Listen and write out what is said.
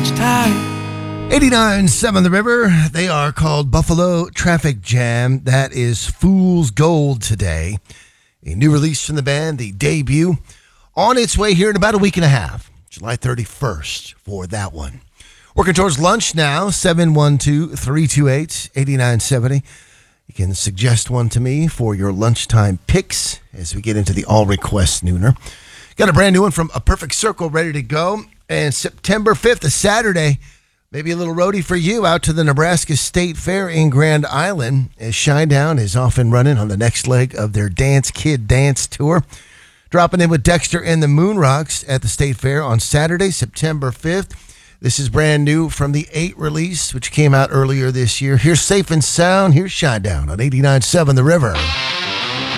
89.7 The River. They are called Buffalo Traffic Jam. That is Fool's Gold today. A new release from the band, the debut, on its way here in about a week and a half. July 31st for that one. Working towards lunch now, 712-328-8970. You can suggest one to me for your lunchtime picks as we get into the All Request Nooner. Got a brand new one from A Perfect Circle ready to go. And September 5th, a Saturday, maybe a little roadie for you out to the Nebraska State Fair in Grand Island as Shinedown is off and running on the next leg of their Dance Kid Dance Tour. Dropping in with Dexter and the Moonrocks at the State Fair on Saturday, September 5th. This is brand new from the 8 release, which came out earlier this year. Here's Safe and Sound. Here's Shinedown on 89.7 The River.